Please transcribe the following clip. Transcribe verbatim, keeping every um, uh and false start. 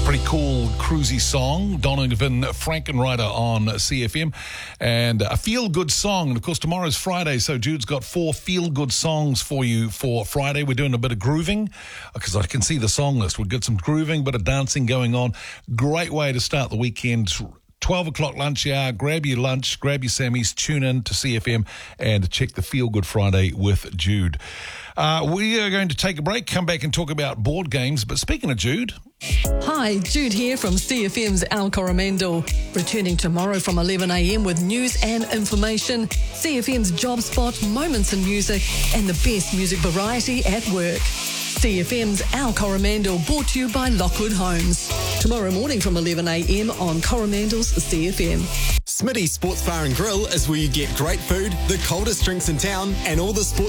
Pretty cool, cruisy song. Donovan Frankenreiter on C F M. And a feel-good song. And, of course, tomorrow's Friday, so Jude's got four feel-good songs for you for Friday. We're doing a bit of grooving because I can see the song list. We've got some grooving, bit of dancing going on. Great way to start the weekend. twelve o'clock lunch hour, grab your lunch, grab your Sammys, tune in to C F M and check the Feel Good Friday with Jude. Uh, we are going to take a break, come back and talk about board games. But speaking of Jude... Hi, Jude here from C F M's Al Coromandel. Returning tomorrow from eleven a m with news and information, C F M's Job Spot, moments in music and the best music variety at work. C F M's Al Coromandel, brought to you by Lockwood Homes. Tomorrow morning from eleven a m on Coromandel's C F M. Smitty's Sports Bar and Grill is where you get great food, the coldest drinks in town, and all the sports